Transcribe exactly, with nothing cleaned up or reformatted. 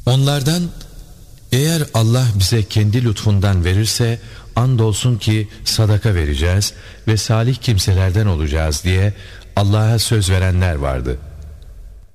Onlardan eğer Allah bize kendi lütfundan verirse andolsun ki sadaka vereceğiz ve salih kimselerden olacağız diye Allah'a söz verenler vardı.